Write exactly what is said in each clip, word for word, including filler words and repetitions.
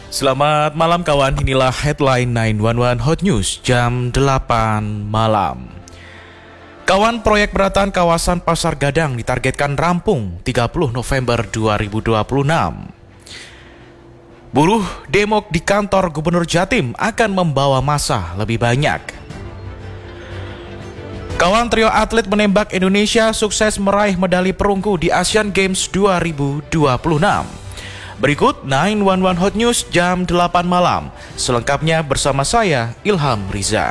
Selamat malam kawan, inilah headline sembilan satu satu Hot News jam delapan malam. Kawan, proyek penataan kawasan Pasar Gadang ditargetkan rampung tiga puluh November dua ribu dua puluh enam. Buruh demo di kantor Gubernur Jatim akan membawa massa lebih banyak. Kawan, trio atlet menembak Indonesia sukses meraih medali perunggu di Asian Games dua ribu dua puluh enam. Berikut sembilan satu satu Hot News jam delapan malam. Selengkapnya bersama saya, Ilham Riza.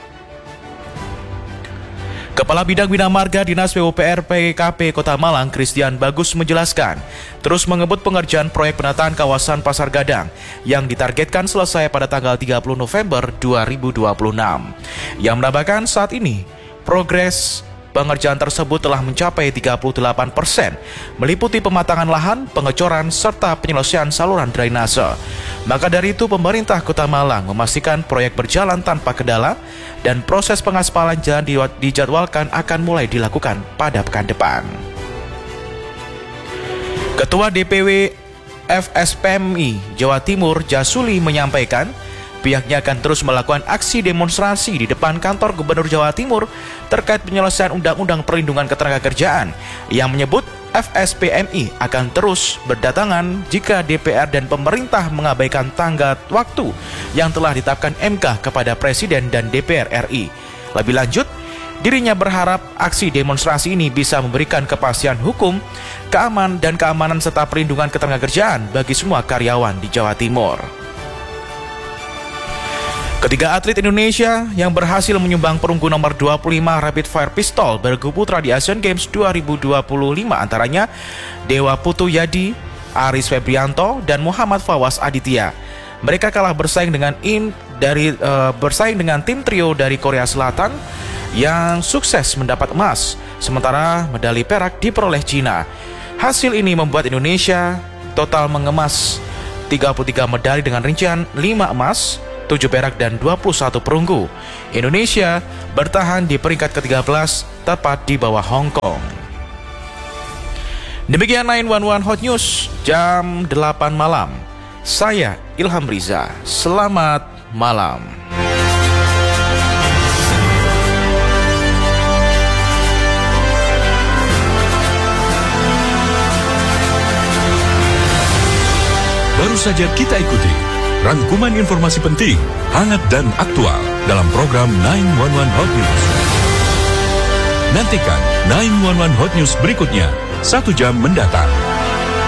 Kepala Bidang Bina Marga Dinas P U P R P K P Kota Malang, Christian Bagus menjelaskan, terus mengebut pengerjaan proyek penataan kawasan Pasar Gadang yang ditargetkan selesai pada tanggal tiga puluh November dua ribu dua puluh enam. Yang menambahkan saat ini, progres pengerjaan tersebut telah mencapai tiga puluh delapan persen, meliputi pematangan lahan, pengecoran, serta penyelesaian saluran drainase. Maka dari itu, pemerintah Kota Malang memastikan proyek berjalan tanpa kendala dan proses pengaspalan jalan dijadwalkan akan mulai dilakukan pada pekan depan. Ketua D P W F S P M I Jawa Timur, Jasuli, menyampaikan pihaknya akan terus melakukan aksi demonstrasi di depan kantor Gubernur Jawa Timur terkait penyelesaian Undang-Undang Perlindungan Ketenagakerjaan yang menyebut F S P M I akan terus berdatangan jika D P R dan pemerintah mengabaikan tenggat waktu yang telah ditetapkan M K kepada Presiden dan D P R R I. Lebih lanjut, dirinya berharap aksi demonstrasi ini bisa memberikan kepastian hukum, keamanan dan keamanan serta perlindungan ketenagakerjaan bagi semua karyawan di Jawa Timur. Ketiga atlet Indonesia yang berhasil menyumbang perunggu nomor dua puluh lima Rapid Fire Pistol bergu putra di Asian Games dua ribu dua puluh lima antaranya Dewa Putu Yadi, Aris Febrianto, dan Muhammad Fawaz Aditya. Mereka kalah bersaing dengan in dari uh, bersaing dengan tim trio dari Korea Selatan yang sukses mendapat emas, sementara medali perak diperoleh Cina. Hasil ini membuat Indonesia total mengemas tiga puluh tiga medali dengan rincian lima emas, tujuh perak dan dua puluh satu perunggu. Indonesia bertahan di peringkat ke tiga belas, tepat di bawah Hong Kong. Demikian sembilan satu satu Hot News jam delapan malam. Saya Ilham Riza. Selamat malam. Baru saja kita ikuti rangkuman informasi penting, hangat dan aktual dalam program sembilan satu satu Hot News. Nantikan sembilan satu satu Hot News berikutnya satu jam mendatang.